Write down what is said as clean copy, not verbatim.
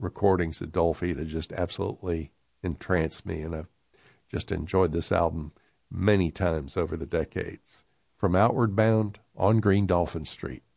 recordings of Dolphy that just absolutely entranced me, and I've just enjoyed this album many times over the decades. From Outward Bound, On Green Dolphin Street.